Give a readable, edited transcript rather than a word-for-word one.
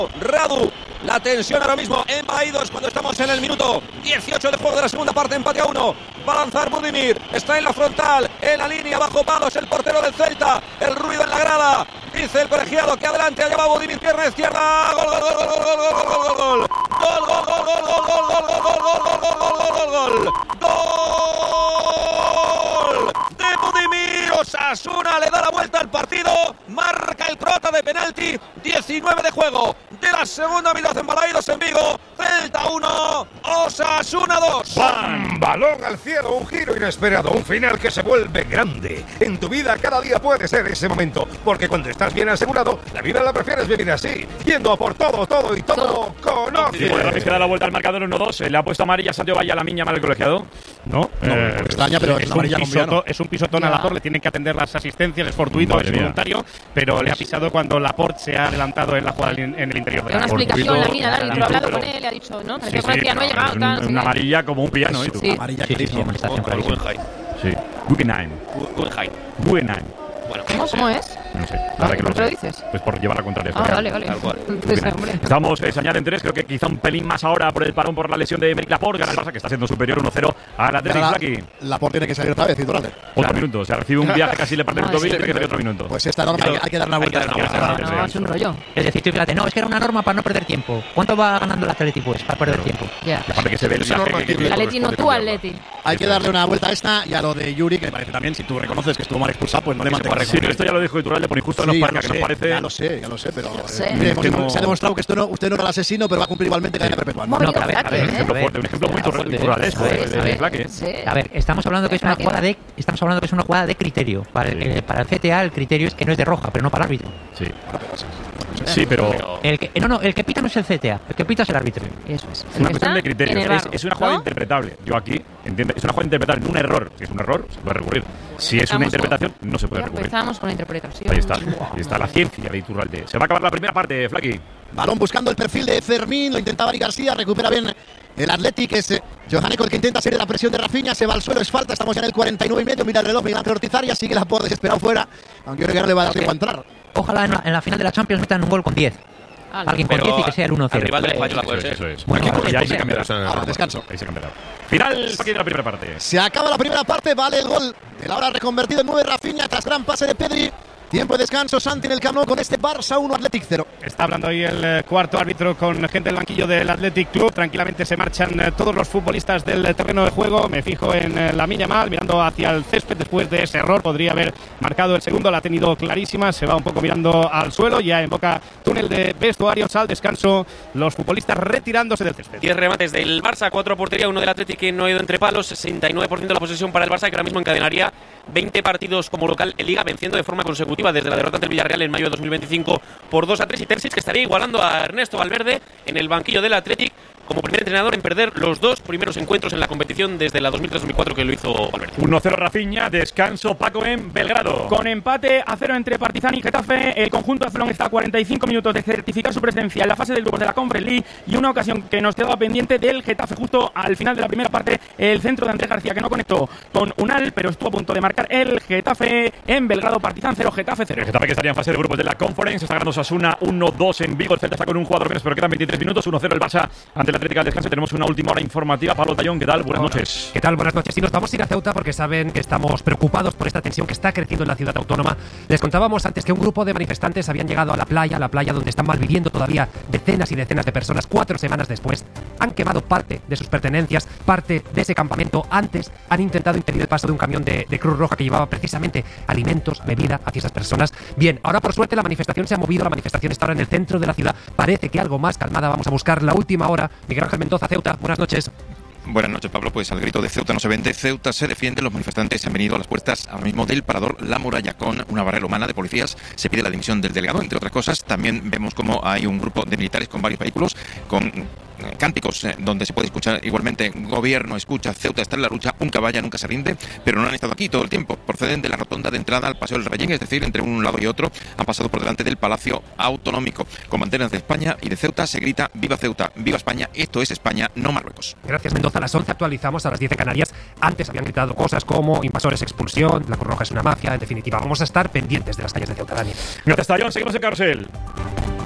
Radu. La tensión ahora mismo en Baídos cuando estamos en el minuto 18 de juego de la segunda parte, empate a 1. Va a lanzar Budimir, está en la frontal, en la línea, bajo palos, el portero del Celta, el ruido en la grada. Dice el colegiado que adelante, allá va Budimir, pierna izquierda. Gol, gol, gol, gol, gol, gol, gol, gol, gol. Gol, gol, gol, gol, gol, gol, gol, gol, gol, gol, gol, gol. Gol de Budimir. Osasuna le da la vuelta al partido. Marca el croata de penalti. 19 de juego de la segunda mitad en Balaidos, en Vigo. Celta 1, Osasuna 2. ¡Pam! Balón al cielo, un giro inesperado, un final que se vuelve grande. En tu vida cada día puede ser ese momento, porque cuando estás bien asegurado, la vida la prefieres vivir así, yendo por todo y todo con Ocio. Bueno, Ramis que da la vuelta al marcador 1-2. Le ha puesto amarilla Santiago Valle a la miña mal el colegiado. No, extraña, pero es un pisotón al azor, le tienen que atender las asistencias, es fortuito, es voluntario, pero le ha pisado cuando Laporte se ha adelantado en la jugada en el interior de la una explicación, la mina, Dani, tú has hablado con él, le ha dicho, ¿no? Sí, no he llegado, una amarilla como un piano, ¿eh? Sí. Amarilla Sí. Guggenheim. Bueno, ¿Cómo es? No sé, la verdad que no ¿Lo sé. dices? Pues por llevar la contraria. Vale. Estamos, se añaden 3, creo que quizá un pelín más ahora por el parón por la lesión de Aymeric Laporte. Gana el Barça, que está siendo superior 1-0 al Atlético Flaqui. Laporte tiene que salir otra vez, titular. Otro minuto, o sea, recibe un viaje casi le parte el tobillo y tiene que salir otro minuto. Pues esta norma hay que dar una vuelta. No, es un rollo. Es decir, fíjate, no, es que era una norma para no perder tiempo. ¿Cuánto va ganando el Atlético pues para perder tiempo? Ya. Y aparte que se ve el viaje. El Atleti no tú, Atleti. Hay que darle una vuelta a esta y a lo de Yuri, que me parece también, si tú reconoces que estuvo mal expulsado, pues no le mantengas. Sí, pero esto ya lo dijo Iturralde, por injusto nos parece, que nos parece. Ya lo sé, pero se ha demostrado que usted no era el asesino, pero va a cumplir igualmente cadena perpetua. No, pero a ver, un ejemplo fuerte, un ejemplo muy iturraldesco de Flaque. A ver, estamos hablando que es una jugada de criterio. Para el CTA el criterio es que no es de roja, pero no para el árbitro. Sí, pero el que pita no es el CTA, el que pita es el árbitro. Eso es. Es una cuestión de criterio, es una jugada interpretable. Yo aquí entiendo, es una jugada interpretable, un error. Si es un error, se puede recurrir. Si es una interpretación, no se puede recurrir. Empezamos con la interpretación. Ahí está la ciencia de Iturralde. Se va a acabar la primera parte, Flaqui. Balón buscando el perfil de Fermín, lo intentaba Ari García, recupera bien el Athletic, es Johaneko el que intenta salir de la presión de Rafinha, se va al suelo, es falta, estamos ya en el 49,5, mira el reloj, Miguel Ángel Ortizarria, sigue la por desesperado fuera, aunque creo que no le va a dar tiempo a entrar. Ojalá en la final de la Champions metan un gol con 10. Alguien con 10 y que sea el 1-0. Al rival del español, Eso es. Bueno, y ahí se cambiará. Ahora, descanso. Ahí se cambiará. Final de la primera parte. Se acaba la primera parte, vale el gol del ahora reconvertido en 9 Rafinha tras gran pase de Pedri. Tiempo de descanso, Santi en el Camp Nou con este Barça 1, Athletic 0. Está hablando ahí el cuarto árbitro con gente del banquillo del Athletic Club. Tranquilamente se marchan todos los futbolistas del terreno de juego. Me fijo en la Yamal mirando hacia el césped después de ese error. Podría haber marcado el segundo, la ha tenido clarísima. Se va un poco mirando al suelo. Ya en boca túnel de vestuarios al descanso. Los futbolistas retirándose del césped. 10 remates del Barça, 4 portería, 1 del Athletic que no ha ido entre palos. 69% de la posesión para el Barça, que ahora mismo encadenaría 20 partidos como local en Liga, venciendo de forma consecutiva desde la derrota ante el Villarreal en mayo de 2025 por 2-3, y Terzic que estaría igualando a Ernesto Valverde en el banquillo del Athletic como primer entrenador en perder los 2 primeros encuentros en la competición desde la 2003-2004 que lo hizo Valverde. 1-0 Rafinha, descanso Paco en Belgrado. Con empate a 0 entre Partizan y Getafe, el conjunto azulón está a 45 minutos de certificar su presencia en la fase del grupo de la Conference League, y una ocasión que nos quedaba pendiente del Getafe justo al final de la primera parte, el centro de Andrés García que no conectó con Unal, pero estuvo a punto de marcar el Getafe en Belgrado. Partizan 0, Getafe 0. El Getafe que estaría en fase de grupos de la Conference, está ganando Osasuna 1-2 en Vigo. El Celta está con un jugador menos, pero quedan 23 minutos. 1-0 el Barça ante el Atlético al descanso. Tenemos una última hora informativa. Pablo Tallón, ¿qué tal? Buenas noches. ¿Qué tal? Buenas noches. Y nos vamos a ir a Ceuta porque saben que estamos preocupados por esta tensión que está creciendo en la ciudad autónoma. Les contábamos antes que un grupo de manifestantes habían llegado a la playa donde están malviviendo todavía decenas y decenas de personas. 4 semanas después han quemado parte de sus pertenencias, parte de ese campamento. Antes han intentado impedir el paso de un camión de Cruz Roja que llevaba precisamente alimentos, bebida hacia esas personas. Bien, ahora por suerte la manifestación se ha movido, la manifestación está ahora en el centro de la ciudad. Parece que algo más calmada. Vamos a buscar la última hora. Miguel Ángel Mendoza, Ceuta, buenas noches. Buenas noches, Pablo. Pues al grito de Ceuta no se vende, Ceuta se defiende. Los manifestantes han venido a las puertas ahora mismo del parador La Muralla con una barrera humana de policías. Se pide la dimisión del delegado, entre otras cosas. También vemos como hay un grupo de militares con varios vehículos, con cánticos donde se puede escuchar igualmente: gobierno, escucha, Ceuta está en la lucha, un caballo nunca se rinde. Pero no han estado aquí todo el tiempo. Proceden de la rotonda de entrada al Paseo del Rayén, es decir, entre un lado y otro. Han pasado por delante del Palacio Autonómico. Con banderas de España y de Ceuta se grita: viva Ceuta, viva España, esto es España, no Marruecos. Gracias, Mendoza. A las 11 actualizamos, a las 10 en Canarias. Antes habían gritado cosas como invasores, expulsión, la Cruz Roja es una mafia. En definitiva, vamos a estar pendientes de las calles de Ceuta, Dani. Gracias, Tallón. Seguimos en Carrusel.